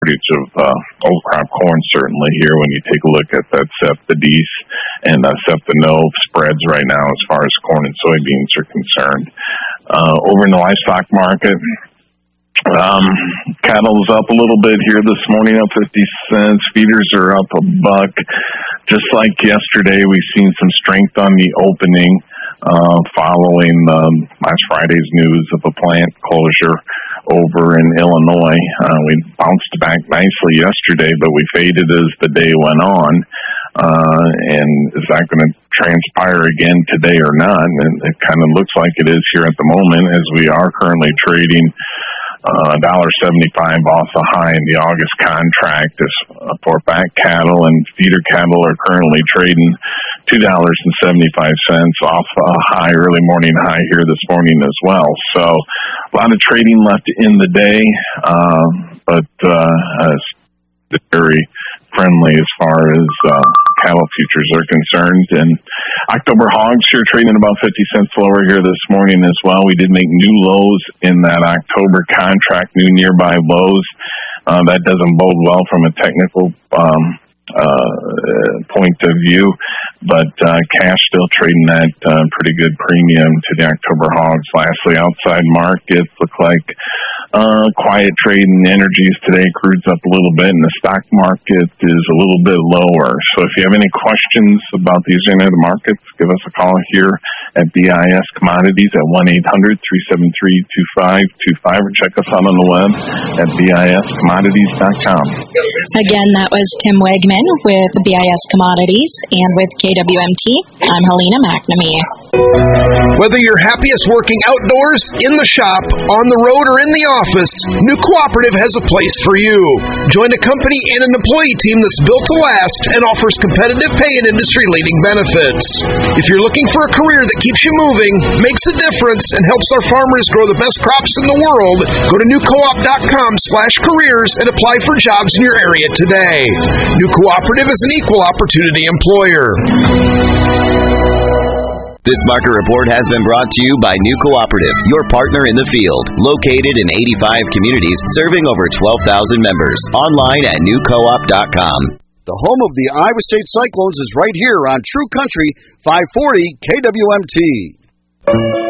of old crop corn certainly here when you take a look at that SEPTA-DEES and SEPTA-NO spreads right now as far as corn and soybeans are concerned. Over in the livestock market, cattle's up a little bit here this morning, up 50 cents. Feeders are up $1. Just like yesterday, we've seen some strength on the opening following last Friday's news of a plant closure over in Illinois. We bounced back nicely yesterday, but we faded as the day went on. And is that going to transpire again today or not? And it kind of looks like it is here at the moment, as we are currently trading $1.75 off the high in the August contract for back cattle, and feeder cattle are currently trading $2.75 off a high, early morning high here this morning as well. So a lot of trading left in the day, but it's very friendly as far as cattle futures are concerned. And October hogs here trading about 50 cents lower here this morning as well. We did make new lows in that October contract, new nearby lows. That doesn't bode well from a technical point of view, but cash still trading at pretty good premium to the October hogs. Lastly, outside markets look like quiet trade in energies today. Crude's up a little bit, and the stock market is a little bit lower. So if you have any questions about these internet markets, give us a call here at BIS Commodities at 1-800-373-2525, or check us out on the web at BIScommodities.com. Again, that was Tim Wegman with BIS Commodities, and with KWMT, I'm Helena McNamee. Whether you're happiest working outdoors, in the shop, on the road, or in the office, New Cooperative has a place for you. Join a company and an employee team that's built to last and offers competitive pay and industry-leading benefits. If you're looking for a career that keeps you moving, makes a difference, and helps our farmers grow the best crops in the world, go to newcoop.com/careers and apply for jobs in your area today. New Cooperative is an equal opportunity employer. This market report has been brought to you by New Cooperative, your partner in the field. Located in 85 communities, serving over 12,000 members. Online at newcoop.com. The home of the Iowa State Cyclones is right here on True Country 540 KWMT.